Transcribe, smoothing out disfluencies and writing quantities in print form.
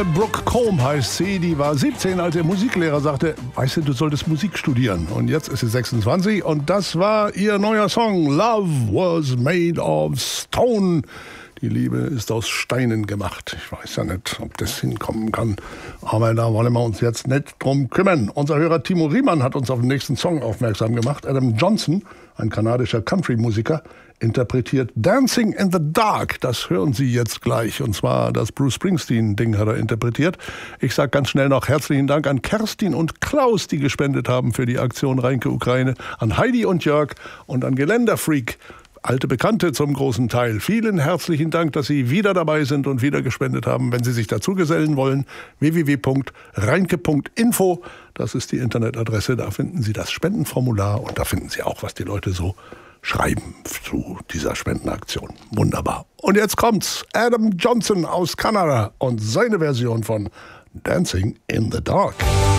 Brooke Combe heißt sie, die war 17, als ihr Musiklehrer sagte, weißt du solltest Musik studieren. Und jetzt ist sie 26 und das war ihr neuer Song, Love Was Made of Stone. Die Liebe ist aus Steinen gemacht. Ich weiß ja nicht, ob das hinkommen kann, aber da wollen wir uns jetzt nicht drum kümmern. Unser Hörer Timo Riemann hat uns auf den nächsten Song aufmerksam gemacht. Adam Johnson, ein kanadischer Country-Musiker, interpretiert Dancing in the Dark. Das hören Sie jetzt gleich. Und zwar das Bruce Springsteen-Ding hat er interpretiert. Ich sage ganz schnell noch herzlichen Dank an Kerstin und Klaus, die gespendet haben für die Aktion Reinke Ukraine, an Heidi und Jörg und an Geländerfreak, alte Bekannte zum großen Teil. Vielen herzlichen Dank, dass Sie wieder dabei sind und wieder gespendet haben. Wenn Sie sich dazu gesellen wollen, www.reinke.info, das ist die Internetadresse. Da finden Sie das Spendenformular und da finden Sie auch, was die Leute so schreiben zu dieser Spendenaktion. Wunderbar. Und jetzt kommt's. Adam Johnson aus Kanada und seine Version von Dancing in the Dark.